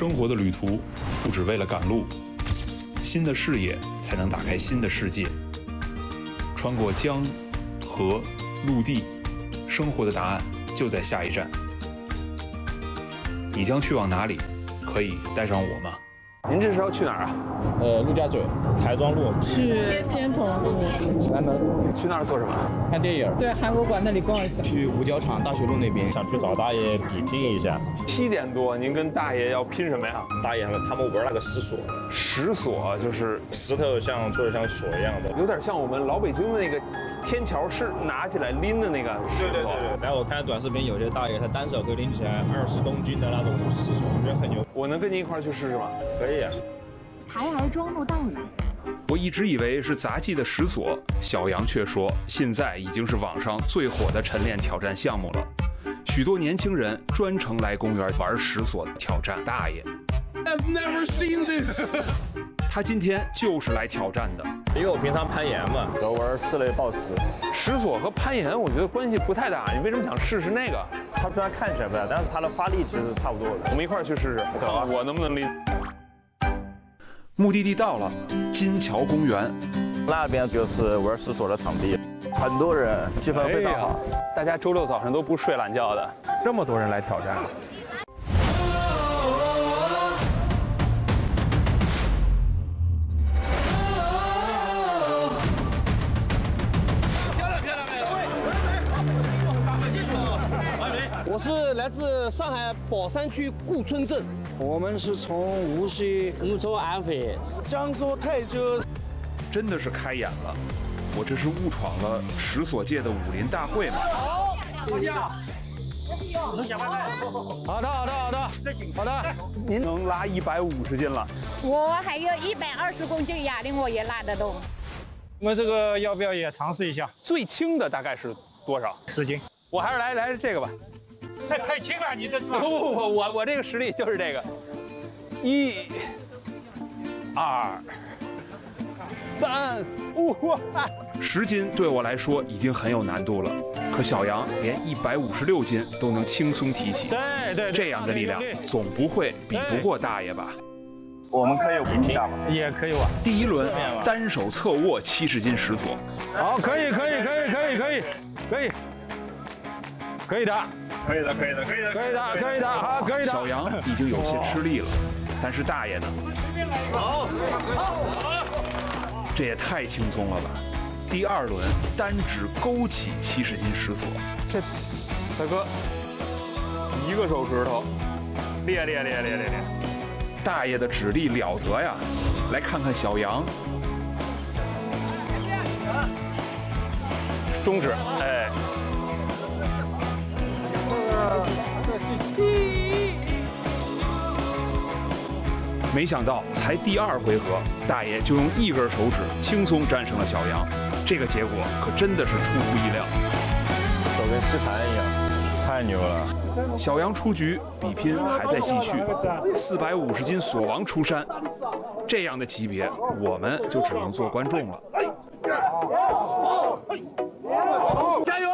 生活的旅途不只为了赶路，新的视野才能打开新的世界。穿过江、河、陆地，生活的答案就在下一站。你将去往哪里？可以带上我吗？ 您这是要去哪儿啊？ 陆家嘴、台庄路， 去天童路、 前门。 去那儿做什么？ 看电影。 对，韩国馆那里逛一下。 去五角场大学路那边，想去找大爷比拼一下。 7点多，您跟大爷要拼什么呀？ 大爷他们玩那个石锁， 石锁就是石头做的像锁一样的， 有点像我们老北京的那个天桥是拿起来拎的那个石头。 对。然后我看短视频，有些大爷他单手可以拎起来20公斤的那种石锁，我觉得很牛。 我能跟您一块儿去试试吗？ 可以。 台儿庄路到了。 我一直以为是杂技的石锁，小杨却说现在已经是网上最火的晨练挑战项目了。许多年轻人专程来公园玩石锁挑战大爷。 I've never seen this 他今天就是来挑战的， 因为我平常攀岩嘛，都玩4类抱石。 石锁和攀岩我觉得关系不太大，你为什么想试试那个？ 它虽然看起来不大，但是它的发力其实是差不多的。 我们一块儿去试试， 走啊！ 我能不能拎？ 目的地到了，金桥公园。 那边就是玩石锁的场地，很多人，气氛非常好。 大家周6早上都不睡懒觉的，这么多人来挑战。 我是来自上海宝山区顾村镇，我们是从无锡， 我们从安徽， 江苏泰州。 真的是开眼了，我这是误闯了石锁界的武林大会吗？ 好， 好的，您能拉150斤了， 我还有120公斤哑铃，我也拉得动。 我们这个要不要也尝试一下？ 最轻的大概是多少 10斤。 我还是来这个吧。 太轻了，你这不，我这个实力就是这个。1、2、3、5。 10斤对我来说已经很有难度了，可小杨连156斤都能轻松提起。 对， 这样的力量总不会比不过大爷吧？ 我们可以比拼一下吗？ 也可以玩。 第一轮单手侧握70斤石锁。 好，可以的，好，可以的。 小杨已经有些吃力了，但是大爷呢？ 好， 这也太轻松了吧！第2轮单指勾起70斤石锁。 这大哥1个手指头，练。 大爷的指力了得呀！来看看小杨， 中指，哎。 没想到才第2回合，大爷就用1根手指轻松战胜了小杨，这个结果可真的是出乎意料。 手跟吸盘一样，太牛了！ 小杨出局，比拼还在继续。450斤锁王出山，这样的级别我们就只能做观众了。 加油！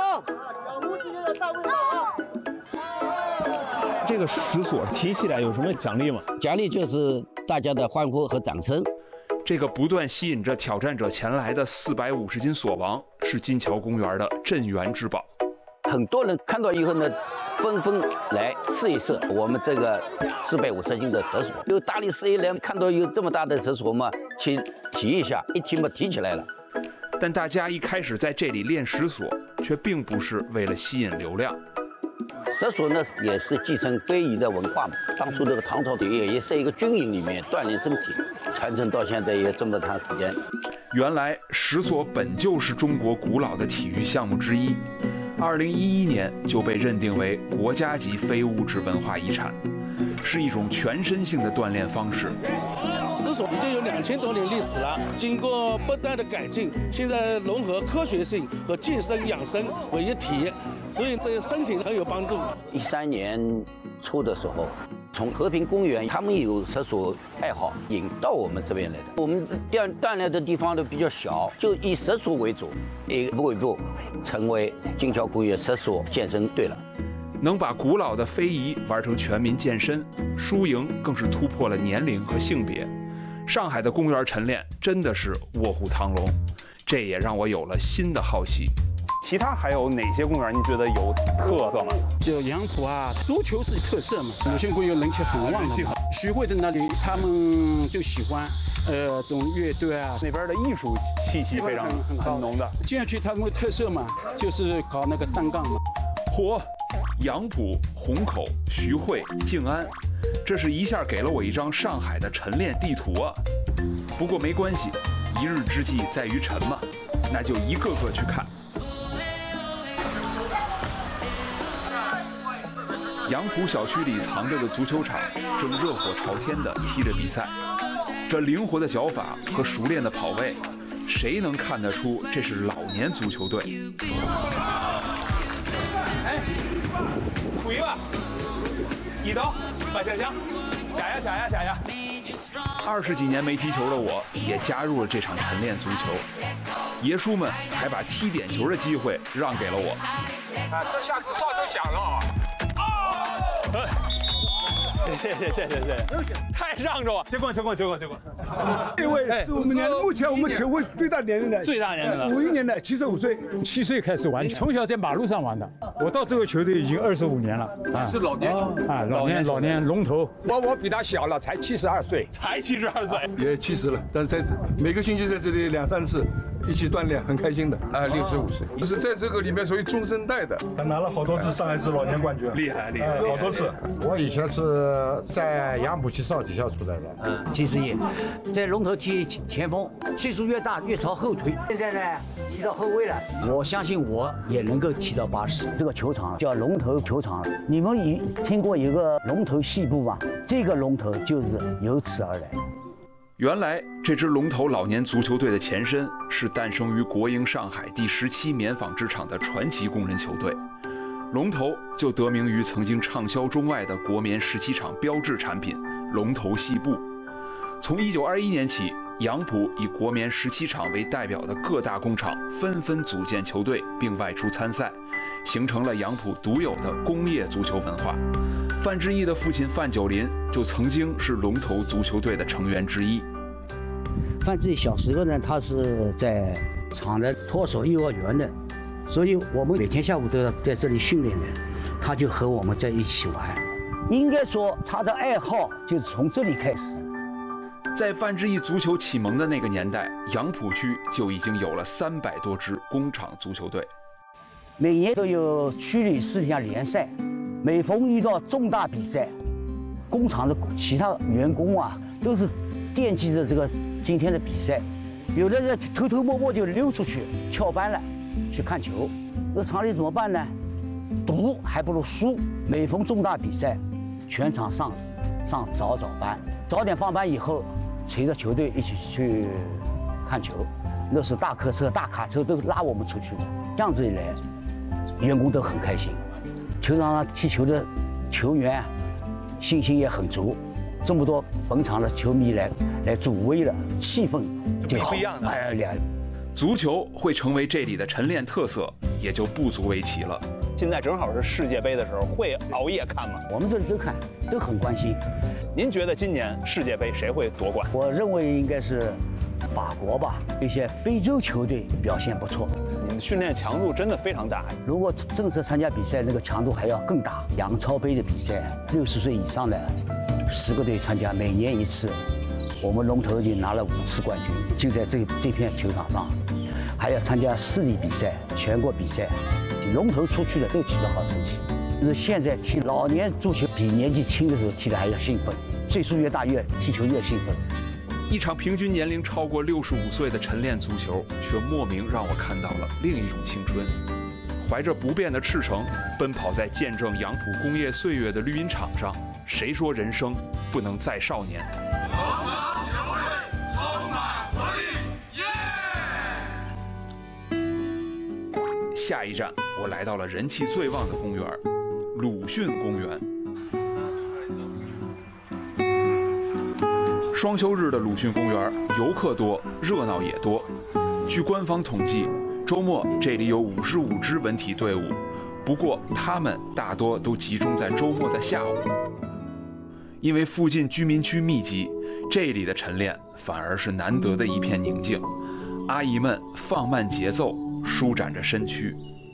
这个石锁提起来有什么奖励吗？ 奖励就是大家的欢呼和掌声。 这个不断吸引着挑战者前来的450斤锁王，是金桥公园的镇园之宝。 很多人看到以后呢，纷纷来试一试我们这个450斤的石锁。有大力士一来看到有这么大的石锁嘛，去提一下，一提嘛提起来了。 但大家一开始在这里练石锁，却并不是为了吸引流量。 石锁呢也是继承非遗的文化嘛。当初这个唐朝也是一个军营里面锻炼身体，传承到现在也这么长时间。 原来石锁本就是中国古老的体育项目之一，2011年就被认定为国家级非物质文化遗产，是一种全身性的锻炼方式。 石锁已经有2000多年历史了，经过不断的改进，现在融合科学性和健身养生为一体，所以对身体很有帮助。 13年初的时候，从和平公园他们有石锁爱好引到我们这边来的。我们锻炼的地方都比较小，就以石锁为主，一步一步成为金桥公园石锁健身队了。 能把古老的非遗玩成全民健身，输赢更是突破了年龄和性别。上海的公园晨练真的是卧虎藏龙，这也让我有了新的好奇。 其他还有哪些公园您觉得有特色吗？ 就杨浦啊，足球是特色嘛，鲁迅公园人气很旺的嘛。徐汇的那里他们就喜欢这种乐队啊， 那边的艺术气息非常很浓的。 接下去他们的特色嘛，就是搞那个单杠嘛。 嚯，杨浦、虹口、徐汇、静安，这是一下给了我一张上海的晨练地图啊！不过没关系，一日之计在于晨嘛，那就一个个去看。杨浦小区里藏着的足球场正热火朝天地踢着比赛，这灵活的脚法和熟练的跑位，谁能看得出这是老年足球队？ 哎，thủ一吧，一刀，把下枪，下呀。 20几年没踢球的我，也加入了这场晨练足球。爷叔们还把踢点球的机会让给了我。 啊，这下子哨声响了啊！ 谢谢，太让着我，结棍。 这位是我们目前我们球会最大年龄的，51年的，75岁 ，7岁开始玩，从小在马路上玩的。我到这个球队已经25年了， 是老年球啊，老年龙头。我比他小了，才72岁， 也70了，但是在每个星期在这里2、3次一起锻炼，很开心的。 65岁，是在这个里面属于中生代的。 他拿了好多次上海市老年冠军， 厉害， 好多次。 我以前是在杨浦区少体校出来的 70岁，在龙头踢前锋，岁数越大越朝后退。现在呢，踢到后卫了，我相信我也能够踢到80。 这个球场叫龙头球场，你们听过一个龙头戏部吗？这个龙头就是由此而来。 原来这支龙头老年足球队的前身是诞生于国营上海第17棉纺织厂的传奇工人球队。龙头就得名于曾经畅销中外的国棉17厂标志产品龙头细布。从1921年起，杨浦以国棉17厂为代表的各大工厂纷纷组建球队并外出参赛，形成了杨浦独有的工业足球文化。范志毅的父亲范九龄就曾经是龙头足球队的成员之一。 范志毅小时候呢，他是在厂的托手幼儿园的，所以我们每天下午都要在这里训练的，他就和我们在一起玩。应该说他的爱好就是从这里开始。 在范志毅足球启蒙的那个年代，杨浦区就已经有了300多支工厂足球队。 每年都有区里4项联赛，每逢遇到重大比赛，工厂的其他员工啊都是惦记着这个今天的比赛，有的人偷偷摸摸就溜出去翘班了去看球。那厂里怎么办呢？赌还不如输。每逢重大比赛，全场上早班，早点放班以后，随着球队一起去看球。那是大客车、大卡车都拉我们出去的，这样子一来，员工都很开心。球场上踢球的球员信心也很足，这么多本场的球迷来助威了，气氛就好。 不一样的。 足球会成为这里的晨练特色，也就不足为奇了。 现在正好是世界杯的时候，会熬夜看吗？ 我们这里都看，都很关心。 您觉得今年世界杯谁会夺冠？ 我认为应该是法国吧，一些非洲球队表现不错。 你们训练强度真的非常大。 如果正式参加比赛，那个强度还要更大。杨超杯的比赛，60岁以上的10个队参加，每年1次。我们龙头已经拿了5次冠军，就在这片球场上。还要参加市里比赛、全国比赛，龙头出去的都取得好成绩。就是现在踢老年足球比年纪轻的时候踢的还要兴奋，岁数越大踢球越兴奋。 一场平均年龄超过65岁的晨练足球，却莫名让我看到了另一种青春。怀着不变的赤诚，奔跑在见证杨浦工业岁月的绿茵场上，谁说人生不能再少年？下一站，我来到了人气最旺的公园——鲁迅公园。双休日的鲁迅公园，游客多，热闹也多。据官方统计，周末这里有55支文体队伍， 不过他们大多都集中在周末的下午，因为附近居民区密集，这里的晨练反而是难得的一片宁静。阿姨们放慢节奏，舒展着身躯。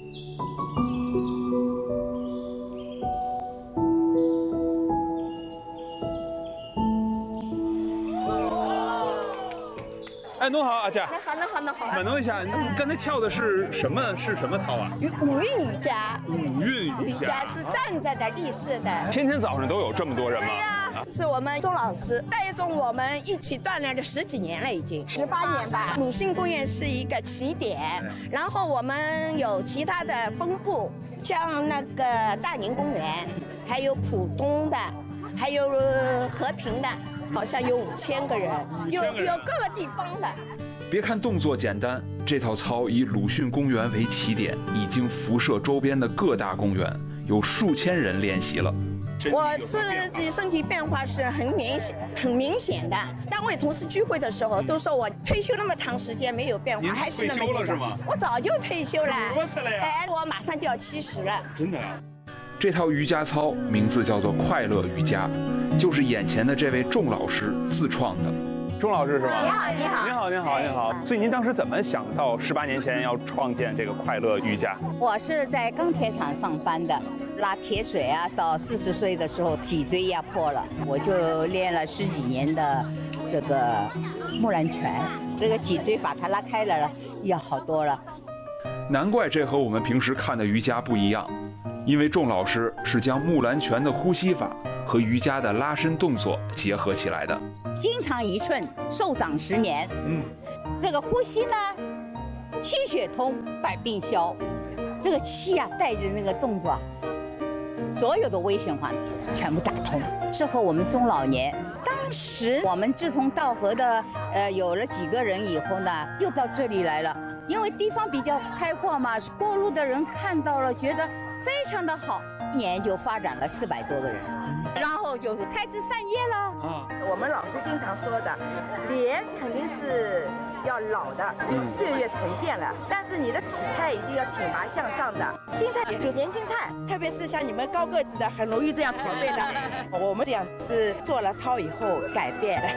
哎，侬好，阿姐。 侬好。 问侬一下，你刚才跳的是什么操啊？ 五韵瑜伽。 五韵瑜伽是站着的立式的。 天天早上都有这么多人吗？ 是我们钟老师带动我们一起锻炼了10几年了，已经18年吧。鲁迅公园是一个起点，然后我们有其他的分部，像那个大宁公园，还有浦东的，还有和平的。好像有5000个人，有各个地方的。 别看动作简单，这套操以鲁迅公园为起点，已经辐射周边的各大公园，有数千人练习了。 我自己身体变化是很明显的。单位同事聚会的时候都说我退休那么长时间没有变化，还是那么退休了是吗？ 我早就退休了。 多次了呀？ 哎，我马上就要70了。 真的呀？ 这套瑜伽操名字叫做快乐瑜伽，就是眼前的这位仲老师自创的。 钟老师是吗？ 你好。 所以您当时怎么想到18年前要创建这个快乐瑜伽？ 我是在钢铁厂上班的，拉铁水啊，到40岁的时候脊椎压迫了，我就练了10几年的这个木兰拳，这个脊椎把它拉开了，也好多了。 难怪这和我们平时看的瑜伽不一样。因为仲老师是将木兰拳的呼吸法和瑜伽的拉伸动作结合起来的。 心长1寸，寿长10年。这个呼吸呢，气血通，百病消。这个气啊，带着那个动作啊，所有的微循环全部打通，适合我们中老年。当时我们志同道合的，有了几个人以后呢，又到这里来了。因为地方比较开阔嘛，过路的人看到了，觉得非常的好，1年就发展了400多个人，然后就是开枝散叶了。 我们老师经常说的，脸肯定是要老的，因为岁月沉淀了，但是你的体态一定要挺拔向上的，心态也就年轻态，特别是像你们高个子的，很容易这样驼背的。我们这样是做了操以后改变的。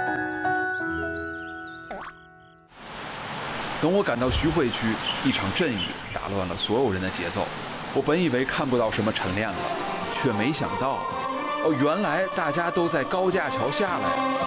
等我赶到徐汇区，一场阵雨打乱了所有人的节奏。我本以为看不到什么晨练了，却没想到，原来大家都在高架桥下来。